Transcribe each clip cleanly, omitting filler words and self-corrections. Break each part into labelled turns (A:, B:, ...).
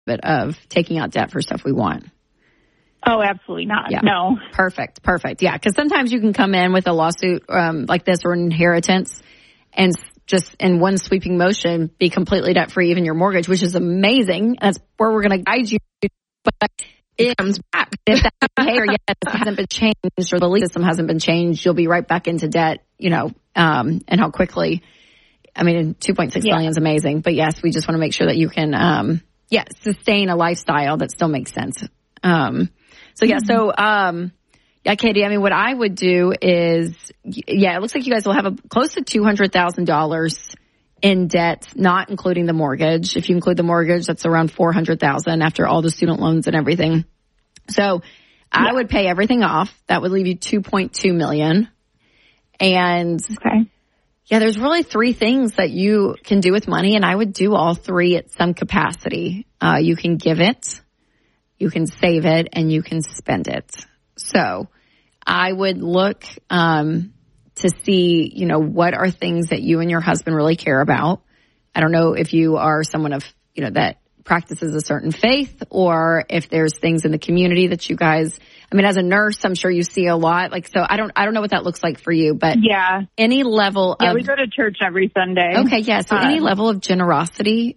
A: of taking out debt for stuff we want.
B: Oh, absolutely not.
A: Yeah.
B: No.
A: Perfect. Yeah. Because sometimes you can come in with a lawsuit like this or an inheritance and just in one sweeping motion be completely debt free, even your mortgage, which is amazing. That's where we're going to guide you. But it comes back. If that behavior hasn't been changed or the legal system hasn't been changed, you'll be right back into debt, and how quickly. I mean, 2.6 million is amazing. But yes, we just want to make sure that you can, sustain a lifestyle that still makes sense. Katie, I mean, what I would do is, it looks like you guys will have close to $200,000 in debt, not including the mortgage. If you include the mortgage, that's around $400,000 after all the student loans and everything. So I would pay everything off. That would leave you $2.2 million. And there's really three things that you can do with money, and I would do all three at some capacity. You can give it, you can save it, and you can spend it. So I would look to see, what are things that you and your husband really care about. I don't know if you are someone of, that practices a certain faith, or if there's things in the community that you guys, I mean, as a nurse, I'm sure you see a lot. So I don't know what that looks like for you, but any level of.
B: We go to church every Sunday.
A: Okay. Yeah. So any level of generosity,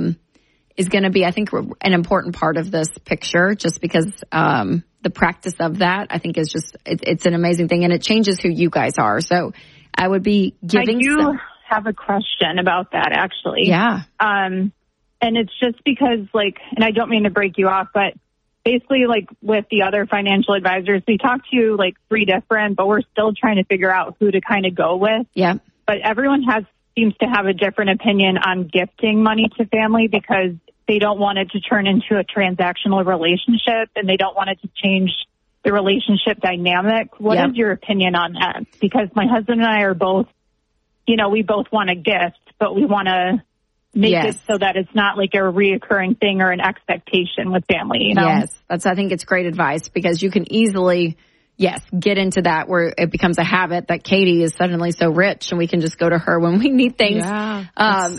A: is going to be, I think, an important part of this picture, just because, the practice of that, I think, is just, it's an amazing thing, and it changes who you guys are. So I would be giving.
B: I do have a question about that, actually.
A: Yeah.
B: And it's just because, and I don't mean to break you off, but basically, with the other financial advisors, we talked to, 3 different, but we're still trying to figure out who to kind of go with.
A: Yeah.
B: But everyone seems to have a different opinion on gifting money to family, because they don't want it to turn into a transactional relationship, and they don't want it to change the relationship dynamic. What is your opinion on that? Because my husband and I are both, we both want a gift, but we want to make it so that it's not like a reoccurring thing or an expectation with family,
A: Yes, I think it's great advice, because you can easily, get into that where it becomes a habit that Katie is suddenly so rich and we can just go to her when we need things.
B: Yeah.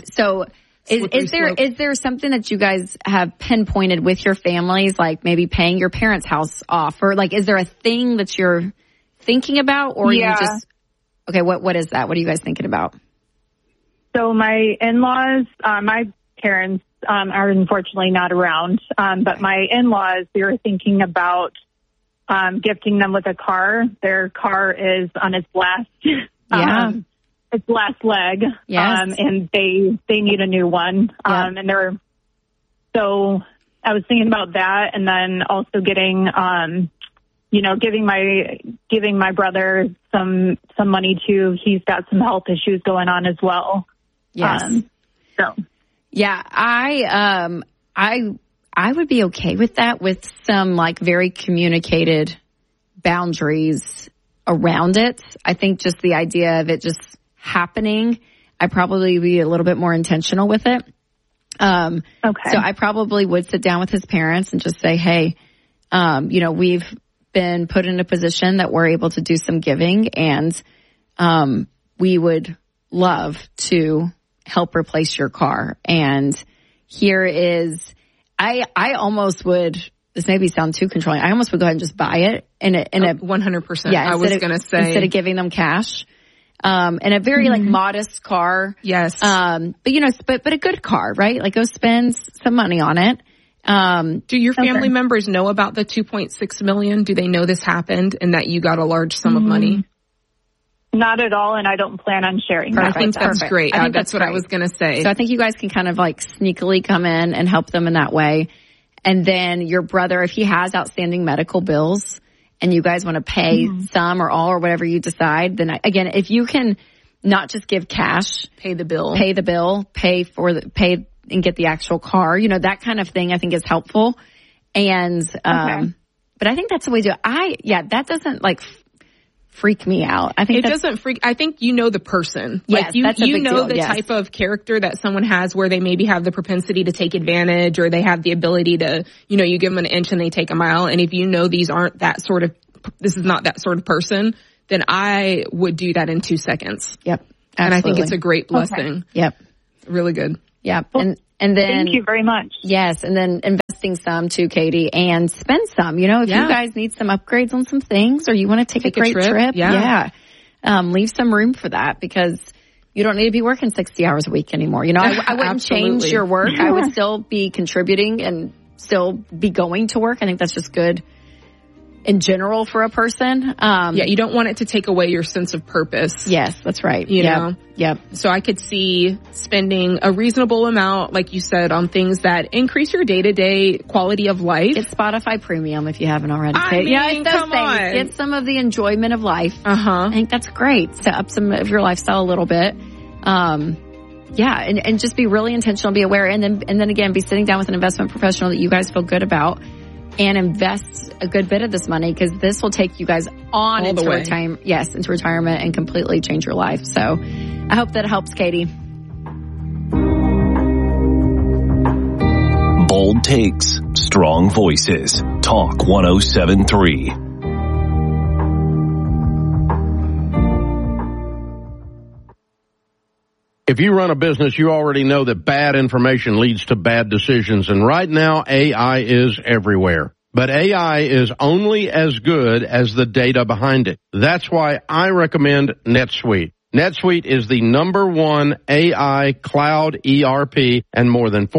A: Is there something that you guys have pinpointed with your families, like maybe paying your parents' house off, or is there a thing that you're thinking about, or you just, what is that? What are you guys thinking about?
B: So my in-laws, my parents are unfortunately not around, but my in-laws, we were thinking about gifting them with a car. Their car is on its last its last leg, and they need a new one. So I was thinking about that, and then also giving my brother some money too. He's got some health issues going on as well.
A: Yes. I would be okay with that, with some very communicated boundaries around it. I think just the idea of it just happening, I'd probably be a little bit more intentional with it. So I probably would sit down with his parents and just say, hey, we've been put in a position that we're able to do some giving, and we would love to help replace your car. And here is, I almost would, this maybe sound too controlling, I almost would go ahead and just buy it in a
C: 100%. I was going to say,
A: instead of giving them cash. And a very modest car.
C: Yes.
A: But a good car, right? Go spend some money on it.
C: Do your family members know about the $2.6 million? Do they know this happened and that you got a large sum of money?
B: Not at all, and I don't plan on sharing that.
C: I think that's great. I think that's what I was going to say.
A: So I think you guys can kind of sneakily come in and help them in that way. And then your brother, if he has outstanding medical bills and you guys want to pay some or all or whatever you decide, then again, if you can not just give cash,
C: pay the bill,
A: pay and get the actual car, that kind of thing I think is helpful. And, but I think that's the way to do it. That doesn't freak me out. I think
C: it doesn't freak. I think the person.
A: Yes,
C: you
A: that's a big
C: know
A: deal.
C: the type of character that someone has, where they maybe have the propensity to take advantage, or they have the ability to, you give them an inch and they take a mile. And if these aren't that sort of, this is not that sort of person, then I would do that in 2 seconds.
A: Yep. Absolutely.
C: And I think it's a great blessing.
A: Yep.
C: Really good.
A: Yep. And then,
B: thank you very much.
A: Yes, and then investing some too, Katie, and spend some. You know, if you guys need some upgrades on some things, or you want to take a great trip, leave some room for that, because you don't need to be working 60 hours a week anymore. You know, I wouldn't change your work. I would still be contributing and still be going to work. I think that's just good in general for a person.
C: You don't want it to take away your sense of purpose.
A: Yes, that's right.
C: You know?
A: Yep.
C: So I could see spending a reasonable amount, like you said, on things that increase your day-to-day quality of life.
A: Get Spotify Premium if you haven't already.
C: Come on.
A: Get some of the enjoyment of life. I think that's great. Set up some of your lifestyle a little bit. And just be really intentional, be aware, and then again, be sitting down with an investment professional that you guys feel good about, and invest a good bit of this money, because this will take you guys on into retirement. Yes, into retirement, and completely change your life. So I hope that helps, Katie.
D: Bold takes, strong voices. Talk 107.3.
E: If you run a business, you already know that bad information leads to bad decisions. And right now, AI is everywhere. But AI is only as good as the data behind it. That's why I recommend NetSuite. NetSuite is the #1 AI cloud ERP, and more than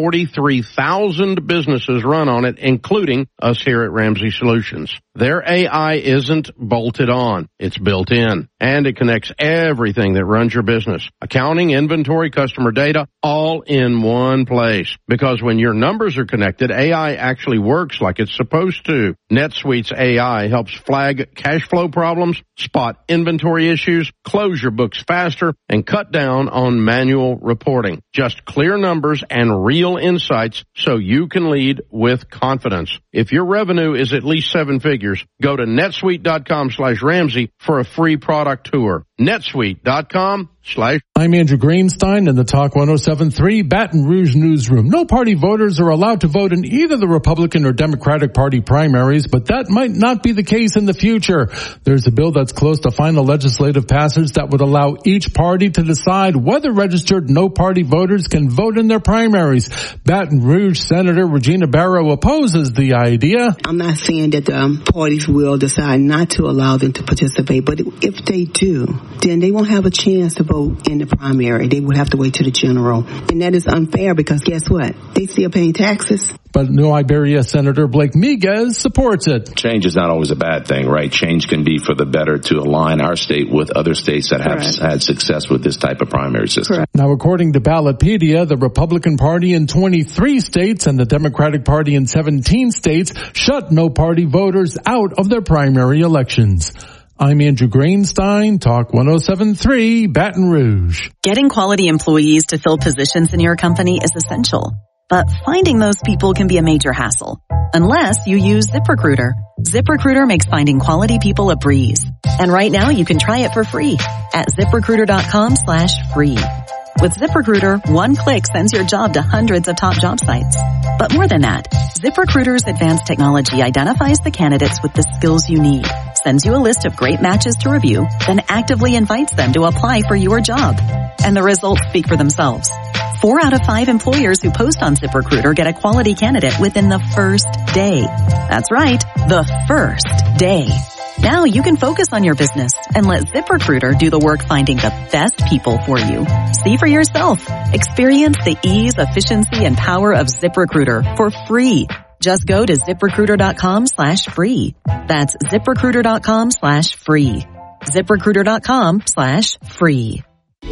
E: 43,000 businesses run on it, including us here at Ramsey Solutions. Their AI isn't bolted on. It's built in, and it connects everything that runs your business. Accounting, inventory, customer data, all in one place. Because when your numbers are connected, AI actually works like it's supposed to. NetSuite's AI helps flag cash flow problems, spot inventory issues, close your books faster, and cut down on manual reporting. Just clear numbers and real insights so you can lead with confidence. If your revenue is at least 7 figures, go to netsuite.com/Ramsey for a free product tour. netsuite.com/.
F: I'm Andrew Greenstein in the Talk 107.3 Baton Rouge newsroom. No party voters are allowed to vote in either the Republican or Democratic Party primaries, but that might not be the case in the future. There's a bill that's close to final legislative passage that would allow each party to decide whether registered no-party voters can vote in their primaries. Baton Rouge Senator Regina Barrow opposes the idea.
G: I'm not saying that the parties will decide not to allow them to participate, but if they do, then they won't have a chance to vote in the primary. They would have to wait to the general. And that is unfair, because guess what? They still paying taxes.
F: But New Iberia Senator Blake Miguez supports it.
H: Change is not always a bad thing, right? Change can be for the better to align our state with other states that have had success with this type of primary system.
F: Correct. Now, according to Ballotpedia, the Republican Party in 23 states and the Democratic Party in 17 states shut no-party voters out of their primary elections. I'm Andrew Greenstein, Talk 107.3, Baton Rouge.
I: Getting quality employees to fill positions in your company is essential, but finding those people can be a major hassle, unless you use ZipRecruiter. ZipRecruiter makes finding quality people a breeze. And right now you can try it for free at ZipRecruiter.com/free. With ZipRecruiter, one click sends your job to hundreds of top job sites. But more than that, ZipRecruiter's advanced technology identifies the candidates with the skills you need, sends you a list of great matches to review, then actively invites them to apply for your job. And the results speak for themselves. 4 out of 5 employers who post on ZipRecruiter get a quality candidate within the first day. That's right, the first day. Now you can focus on your business and let ZipRecruiter do the work finding the best people for you. See for yourself. Experience the ease, efficiency, and power of ZipRecruiter for free. Just go to ZipRecruiter.com/free. That's ZipRecruiter.com/free. ZipRecruiter.com/free.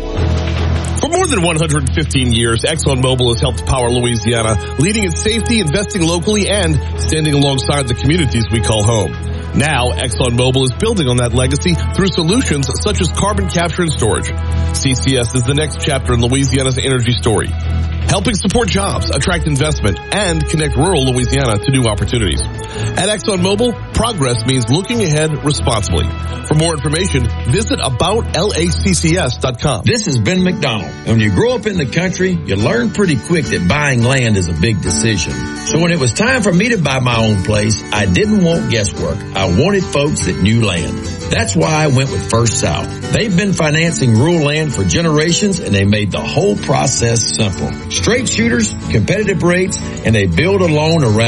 J: For more than 115 years, ExxonMobil has helped power Louisiana, leading in safety, investing locally, and standing alongside the communities we call home. Now, ExxonMobil is building on that legacy through solutions such as carbon capture and storage. CCS is the next chapter in Louisiana's energy story, helping support jobs, attract investment, and connect rural Louisiana to new opportunities. At ExxonMobil, progress means looking ahead responsibly. For more information, visit AboutLACCS.com.
K: This is Ben McDonald. When you grow up in the country, you learn pretty quick that buying land is a big decision. So when it was time for me to buy my own place, I didn't want guesswork. I wanted folks that knew land. That's why I went with First South. They've been financing rural land for generations, and they made the whole process simple. Straight shooters, competitive rates, and they build a loan around